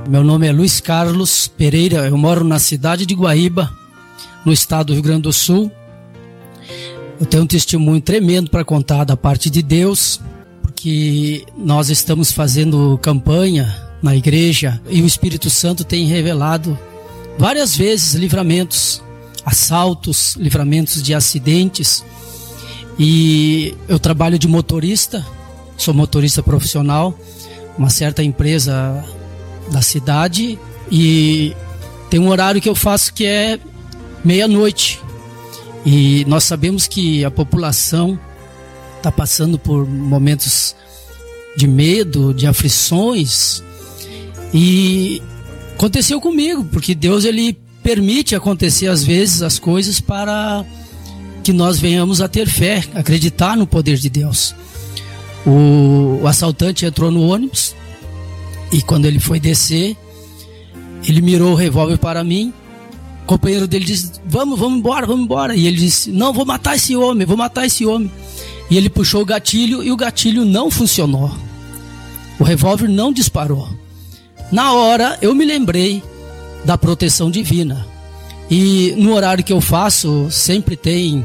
Meu nome é Luiz Carlos Pereira, eu moro na cidade de Guaíba, no estado do Rio Grande do Sul. Eu tenho um testemunho tremendo para contar da parte de Deus, porque nós estamos fazendo campanha na igreja e o Espírito Santo tem revelado várias vezes livramentos, assaltos, livramentos de acidentes. E eu trabalho de motorista, sou motorista profissional, uma certa empresa da cidade, e tem um horário que eu faço que é meia-noite. E nós sabemos que a população está passando por momentos de medo, de aflições, e aconteceu comigo, porque Deus ele permite acontecer às vezes as coisas para que nós venhamos a ter fé, acreditar no poder de Deus. O assaltante entrou no ônibus e quando ele foi descer, ele mirou o revólver para mim. O companheiro dele disse: vamos embora. E ele disse: não, vou matar esse homem. E ele puxou o gatilho e o gatilho não funcionou. O revólver não disparou. Na hora eu me lembrei da proteção divina. E no horário que eu faço, sempre tem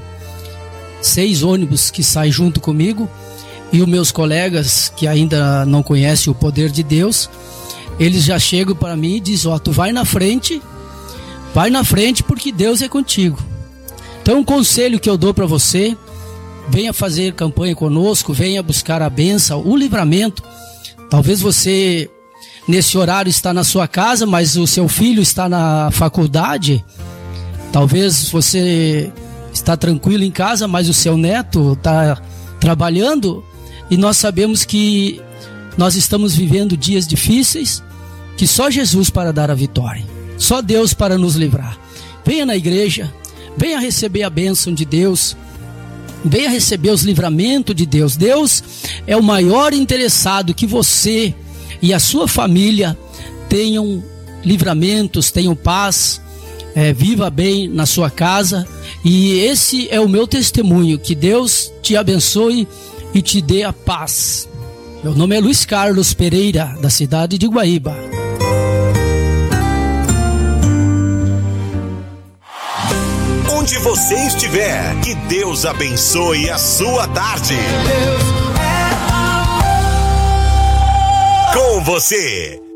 6 ônibus que saem junto comigo. E os meus colegas que ainda não conhecem o poder de Deus, eles já chegam para mim e dizem: ó, tu vai na frente porque Deus é contigo. Então um conselho que eu dou para você: venha fazer campanha conosco, venha buscar a bênção, o livramento. Talvez você nesse horário está na sua casa, mas o seu filho está na faculdade. Talvez você está tranquilo em casa, mas o seu neto está trabalhando. E nós sabemos que nós estamos vivendo dias difíceis, que só Jesus para dar a vitória, só Deus para nos livrar. Venha na igreja, venha receber a bênção de Deus, venha receber os livramentos de Deus. Deus é o maior interessado que você e a sua família tenham livramentos, tenham paz, viva bem na sua casa. E esse é o meu testemunho. Que Deus te abençoe e te dê a paz. Meu nome é Luiz Carlos Pereira, da cidade de Guaíba. Onde você estiver, que Deus abençoe a sua tarde. Deus é amor. Com você,